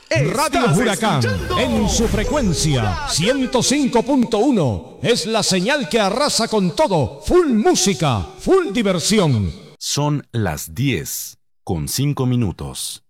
Radio Huracán, en su frecuencia 105.1, es la señal que arrasa con todo. Full música, full diversión. Son las 10:05.